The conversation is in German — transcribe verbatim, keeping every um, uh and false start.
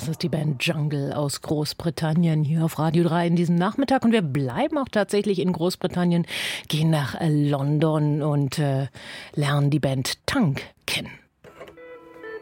ist die Band Jungle aus Großbritannien hier auf Radio drei in diesem Nachmittag. Und wir bleiben auch tatsächlich in Großbritannien, gehen nach London und äh, lernen die Band Tank kennen.